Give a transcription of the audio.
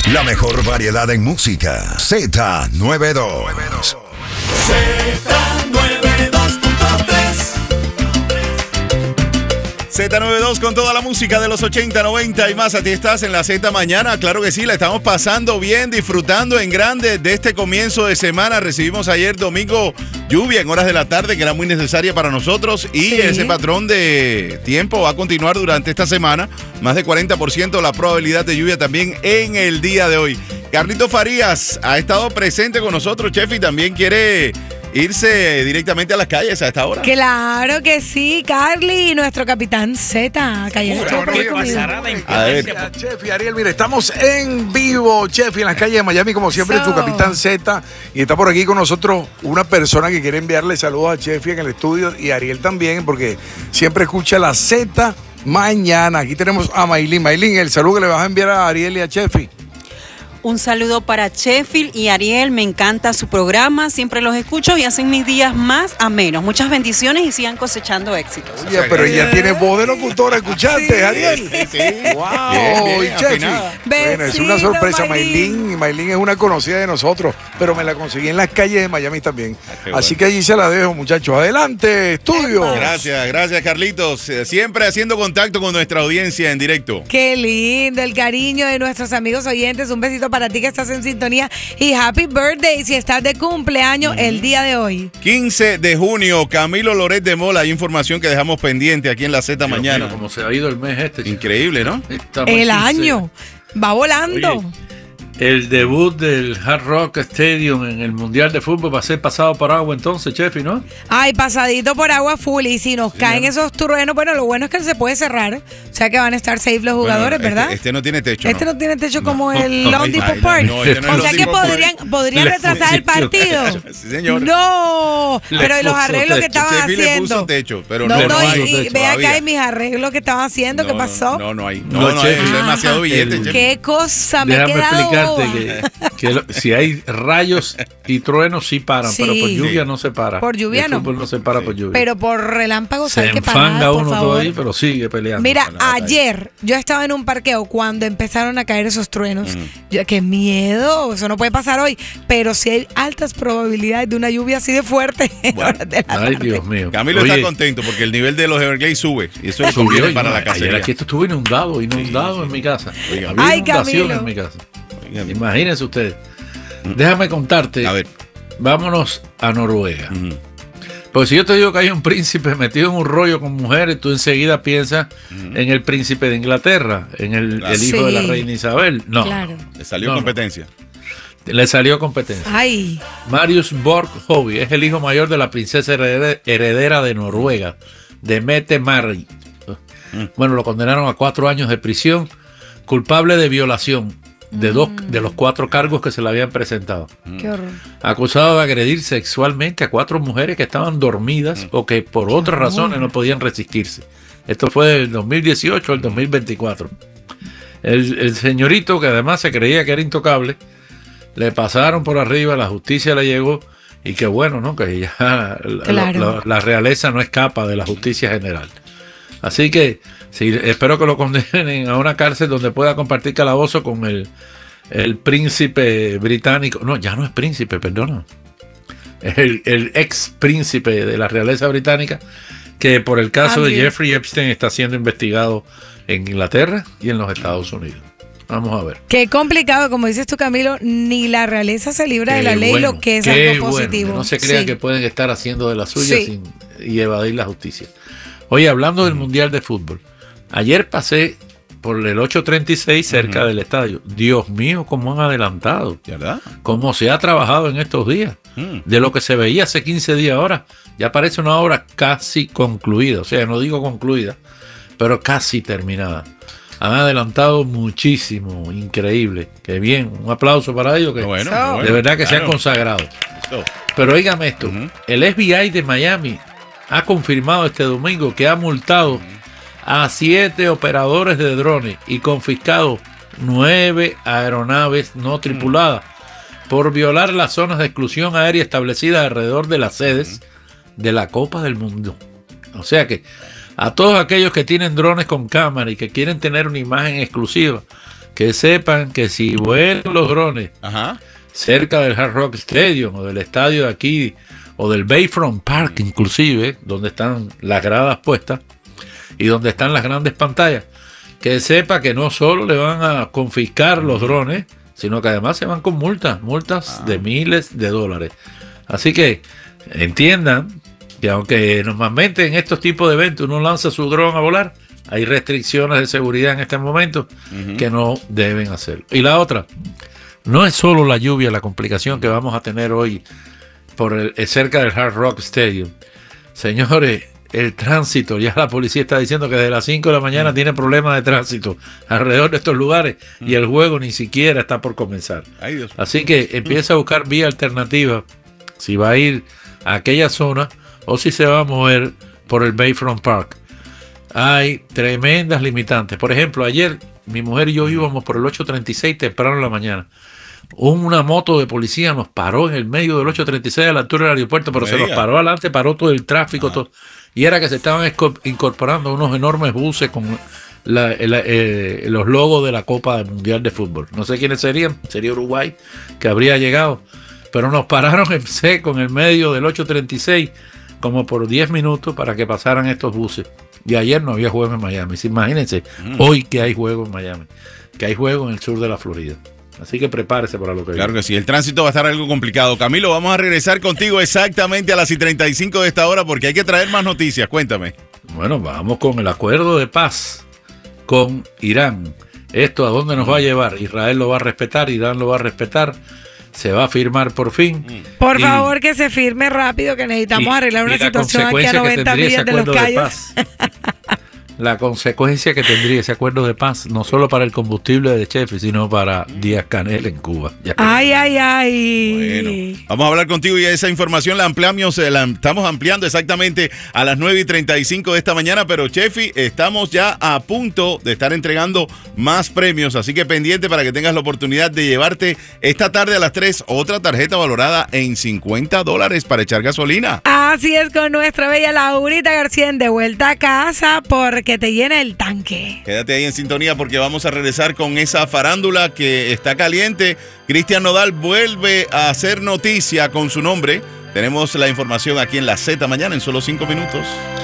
La mejor variedad en música. Z92. Z92 con toda la música de los 80, 90 y más. A ti estás en la Z mañana. Claro que sí, la estamos pasando bien, disfrutando en grande de este comienzo de semana. Recibimos ayer domingo lluvia en horas de la tarde, que era muy necesaria para nosotros. Y ese patrón de tiempo va a continuar durante esta semana. Más de 40% la probabilidad de lluvia también en el día de hoy. Carlito Farías ha estado presente con nosotros, chef, y también quiere irse directamente a las calles a esta hora. Claro que sí, Carly, nuestro capitán Z. ¿Qué pasará de A Chef y Ariel, mire, estamos en vivo, Chef, y en las calles de Miami, como siempre, su capitán Z. Y está por aquí con nosotros una persona que quiere enviarle saludos a Chef en el estudio y a Ariel también, porque siempre escucha la Z mañana. Aquí tenemos a Maylin. Maylin, el saludo que le vas a enviar a Ariel y a Chefi. Un saludo para Sheffield y Ariel, me encanta su programa, siempre los escucho y hacen mis días más amenos. Muchas bendiciones y sigan cosechando éxitos. Oye, pero ella tiene voz de locutora, ¿escuchaste, Sí. Ariel? Sí. Wow, Bien, y Chefi. afinada. Bueno, es una Besito, sorpresa, Maylin. Maylin es una conocida de nosotros, pero me la conseguí en las calles de Miami también. Qué Así bueno. que allí se la dejo, muchachos. Adelante, estudio. Gracias Carlitos. Siempre haciendo contacto con nuestra audiencia en directo. Qué lindo el cariño de nuestros amigos oyentes. Un besito para ti que estás en sintonía. Y happy birthday si estás de cumpleaños el día de hoy. 15 de junio, Camilo Loret de Mola. Hay información que dejamos pendiente aquí en la Z mañana. Mío, como se ha ido el mes este. chico. Increíble, ¿no? Estamos El 15. año va volando. Oye, el debut del Hard Rock Stadium en el Mundial de Fútbol va a ser pasado por agua entonces, Chefi, ¿no? Ay, pasadito por agua full. Y si nos caen esos truenos, bueno, lo bueno es que se puede cerrar. O sea que van a estar safe los jugadores, Bueno, ¿verdad? Este no tiene techo. Este no tiene techo como el no, Lone no, Depot no, Park. no, este no es O Lone sea que Depot Park. podrían Le retrasar el pusieron partido. Sí, señor. No, Le pero ¿y los puso arreglos que techo. estaban Chefi le puso haciendo? techo, pero No, no, no, hay. y ve todavía. acá y mis arreglos que estaban haciendo, ¿qué pasó? No hay. No, No, Chefi. es demasiado billete, El- Chefi. Qué cosa, me he Déjame quedado boba. explicarte que si hay rayos y truenos sí paran, Sí. pero por lluvia Sí. no se para. Por lluvia el no. fútbol no se para por lluvia. Pero por relámpagos se hay que parar, enfanga por uno favor. todo ahí, pero sigue peleando. Mira, Nada, ayer yo estaba en un parqueo cuando empezaron a caer esos truenos. ¡Qué miedo! Eso no puede pasar hoy. Pero sí hay altas probabilidades de una lluvia así de fuerte. en horas de la Ay, tarde. Dios mío. Camilo Oye, está contento porque el nivel de los Everglades sube. Y eso le subió conviene y para no, la ayer cacería. aquí esto estuvo inundado en mi casa. Oiga, Había Ay, inundaciones Camilo. en mi casa. Oiga, Imagínense ustedes. Déjame contarte. A ver. Vámonos a Noruega. Ujú. Pues si yo te digo que hay un príncipe metido en un rollo con mujeres, tú enseguida piensas en el príncipe de Inglaterra, en el Claro. hijo de la Sí. reina Isabel. No, Claro. Le salió No, no. competencia. le salió competencia. Ay, Marius Borg-Hovig es el hijo mayor de la princesa heredera de Noruega, de Mette Marit. Bueno, lo condenaron a 4 años de prisión, culpable de violación de dos de los 4 cargos que se le habían presentado. qué horror. Acusado de agredir sexualmente a 4 mujeres que estaban dormidas o que por otras razones no podían resistirse. Esto fue del 2018 al 2024. El señorito, que además se creía que era intocable, le pasaron por arriba, la justicia le llegó, y qué bueno, ¿no? Que ya Claro. la realeza no escapa de la justicia general. Así que sí, espero que lo condenen a una cárcel donde pueda compartir calabozo con el príncipe británico. No, ya no es príncipe, perdona. El ex príncipe de la realeza británica, que por el caso de Andrew. Jeffrey Epstein está siendo investigado en Inglaterra y en los Estados Unidos. Vamos a ver. Qué complicado, como dices tú, Camilo, ni la realeza se libra de la ley, bueno, lo que es qué algo bueno, positivo. que no se crean Sí. que pueden estar haciendo de la suya Sí. y evadir la justicia. Oye, hablando del Mundial de Fútbol, ayer pasé por el 836 cerca del estadio. Dios mío, cómo han adelantado. ¿Verdad? Cómo se ha trabajado en estos días. De lo que se veía hace 15 días ahora, ya parece una obra casi concluida. O sea, no digo concluida, pero casi terminada. Han adelantado muchísimo, increíble. Qué bien, un aplauso para ellos. Que Bueno, Eso. qué bueno, de verdad que se han claro. consagrado. Eso. Pero óigame esto, Ujú. el FBI de Miami ha confirmado este domingo que ha multado a 7 operadores de drones y confiscado 9 aeronaves no tripuladas por violar las zonas de exclusión aérea establecidas alrededor de las sedes de la Copa del Mundo. O sea que a todos aquellos que tienen drones con cámara y que quieren tener una imagen exclusiva que sepan que si vuelan los drones cerca del Hard Rock Stadium o del estadio de aquí o del Bayfront Park inclusive, donde están las gradas puestas y donde están las grandes pantallas, que sepa que no solo le van a confiscar los drones, sino que además se van con multas de miles de dólares. Así que entiendan que aunque normalmente en estos tipos de eventos uno lanza su dron a volar, hay restricciones de seguridad en este momento que no deben hacerlo. Y la otra, no es solo la lluvia la complicación que vamos a tener hoy por cerca del Hard Rock Stadium. Señores, el tránsito, ya la policía está diciendo que desde las 5 de la mañana tiene problemas de tránsito alrededor de estos lugares y el juego ni siquiera está por comenzar. Ay, Dios. Así que empieza a buscar vía alternativa si va a ir a aquella zona o si se va a mover por el Bayfront Park. Hay tremendas limitantes. Por ejemplo, ayer mi mujer y yo íbamos por el 836 temprano en la mañana. Una moto de policía nos paró en el medio del 836 a la altura del aeropuerto, pero se nos paró adelante, paró todo el tráfico, todo. Y era que se estaban incorporando unos enormes buses con los logos de la Copa Mundial de Fútbol. No sé quiénes serían, sería Uruguay, que habría llegado, pero nos pararon en seco en el medio del 836 como por 10 minutos para que pasaran estos buses. Y ayer no había juego en Miami. Imagínense, hoy que hay juego en Miami, que hay juego en el sur de la Florida. Así que prepárese para lo que viene. Claro que sí, el tránsito va a estar algo complicado. Camilo, vamos a regresar contigo exactamente a las 35 de esta hora porque hay que traer más noticias. Cuéntame. Bueno, vamos con el acuerdo de paz con Irán. ¿Esto a dónde nos va a llevar? Israel lo va a respetar, Irán lo va a respetar. Se va a firmar por fin. Por favor, que se firme rápido, que necesitamos arreglar una situación aquí a 90 millas de los Cayos. La consecuencia que tendría ese acuerdo de paz, no solo para el combustible de Sheffield, sino para Díaz-Canel en Cuba. Ay. Bueno, vamos a hablar contigo y esa información la ampliamos, la estamos ampliando exactamente a las 9:35 de esta mañana, pero Chefi, estamos ya a punto de estar entregando más premios, así que pendiente para que tengas la oportunidad de llevarte esta tarde a las 3 otra tarjeta valorada en $50 para echar gasolina. Así es, con nuestra bella Laurita García en De Vuelta a Casa, porque te llena el tanque. Quédate ahí en sintonía porque vamos a regresar con esa farándula que está caliente. Cristian Nodal vuelve a hacer noticia con su nombre. Tenemos la información aquí en la Z mañana en solo 5 minutos.